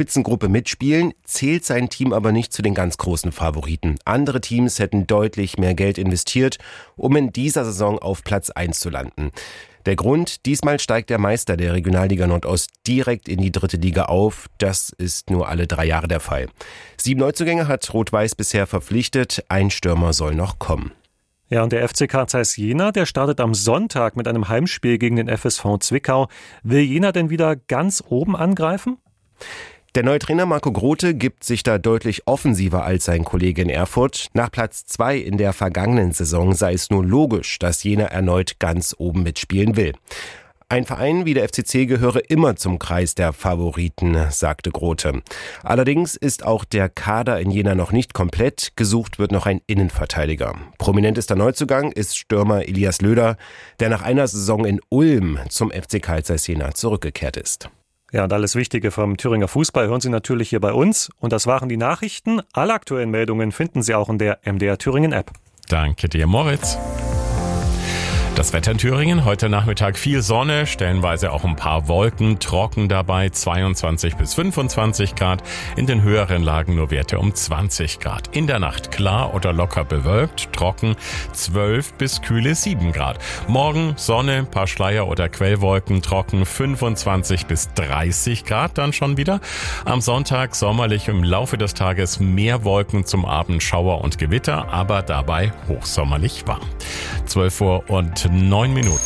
Spitzengruppe mitspielen, zählt sein Team aber nicht zu den ganz großen Favoriten. Andere Teams hätten deutlich mehr Geld investiert, um in dieser Saison auf Platz 1 zu landen. Der Grund, diesmal steigt der Meister der Regionalliga Nordost direkt in die 3. Liga auf. Das ist nur alle 3 Jahre der Fall. 7 Neuzugänge hat Rot-Weiß bisher verpflichtet. Ein Stürmer soll noch kommen. Ja, und der FC Carl Zeiss Jena, der startet am Sonntag mit einem Heimspiel gegen den FSV Zwickau. Will Jena denn wieder ganz oben angreifen? Der neue Trainer Marco Grote gibt sich da deutlich offensiver als sein Kollege in Erfurt. Nach Platz 2 in der vergangenen Saison sei es nur logisch, dass Jena erneut ganz oben mitspielen will. Ein Verein wie der FCC gehöre immer zum Kreis der Favoriten, sagte Grote. Allerdings ist auch der Kader in Jena noch nicht komplett. Gesucht wird noch ein Innenverteidiger. Prominentester Neuzugang ist Stürmer Elias Löder, der nach einer Saison in Ulm zum FC Carl Zeiss Jena zurückgekehrt ist. Ja, und alles Wichtige vom Thüringer Fußball hören Sie natürlich hier bei uns. Und das waren die Nachrichten. Alle aktuellen Meldungen finden Sie auch in der MDR Thüringen App. Danke dir, Moritz. Das Wetter in Thüringen, heute Nachmittag viel Sonne, stellenweise auch ein paar Wolken, trocken dabei, 22 bis 25 Grad, in den höheren Lagen nur Werte um 20 Grad. In der Nacht klar oder locker bewölkt, trocken, 12 bis kühle 7 Grad. Morgen Sonne, ein paar Schleier- oder Quellwolken, trocken, 25 bis 30 Grad dann schon wieder. Am Sonntag sommerlich, im Laufe des Tages mehr Wolken, zum Abend Schauer und Gewitter, aber dabei hochsommerlich warm. 12 Uhr und 9 Minuten.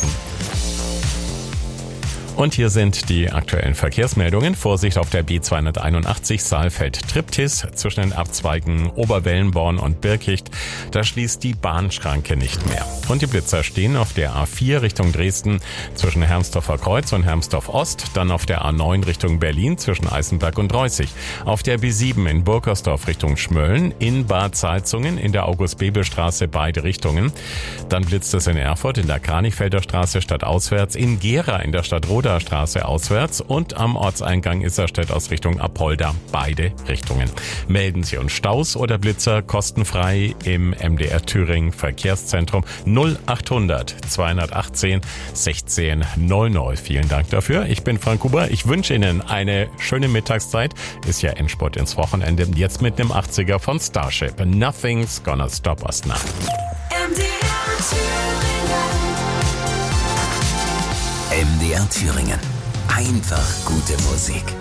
Und hier sind die aktuellen Verkehrsmeldungen. Vorsicht auf der B281 Saalfeld-Triptis zwischen den Abzweigen Oberwellenborn und Birkicht. Da schließt die Bahnschranke nicht mehr. Und die Blitzer stehen auf der A4 Richtung Dresden zwischen Hermsdorfer Kreuz und Hermsdorf Ost. Dann auf der A9 Richtung Berlin zwischen Eisenberg und Reußig. Auf der B7 in Burkersdorf Richtung Schmölln. In Bad Salzungen in der August-Bebel-Straße beide Richtungen. Dann blitzt es in Erfurt in der Kranichfelder Straße stadtauswärts. In Gera in der Stadt Roda Straße auswärts und am Ortseingang Isarstedt aus Richtung Apolda beide Richtungen. Melden Sie uns Staus oder Blitzer kostenfrei im MDR Thüringen Verkehrszentrum 0800 218 16 00. Vielen Dank dafür. Ich bin Frank Huber. Ich wünsche Ihnen eine schöne Mittagszeit. Ist ja Endspurt ins Wochenende. Jetzt mit einem 80er von Starship. Nothing's gonna stop us now. MDR Thüringen. Einfach gute Musik.